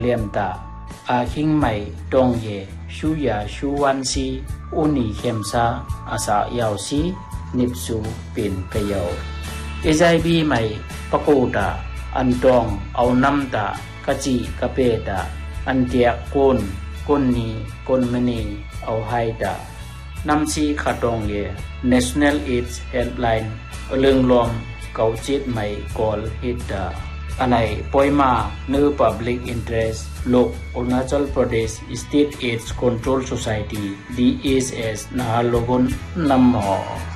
เลียมตาอาคิงไม่ตรงเยชูยาชูวันซีอุนีเข้มซาอาสายาวซีนิบสูเป็นประโยชน์เอใจบีไม่ปะกูตาอันตรงเอาน้ำตากะจีกะเปตาอันเตียกุนนีกุนมณีเอาไฮตานำซีขาตรงเย National AIDS Helpline เรื่องรวมเกาจิตไม่กอลฮิตาอันไหนปอยมาเนื้อ Public Interest โลกอรุณาชลประเทศ State AIDS Control Society DSS นาโลกุนนำหอ